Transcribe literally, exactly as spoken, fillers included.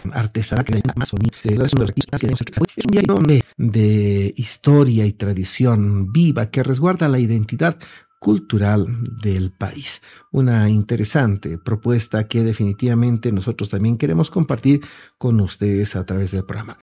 artesanal, que más bonito, es un diario de, de historia y tradición viva que resguarda la identidad cultural del país. Una interesante propuesta que definitivamente nosotros también queremos compartir con ustedes a través del programa.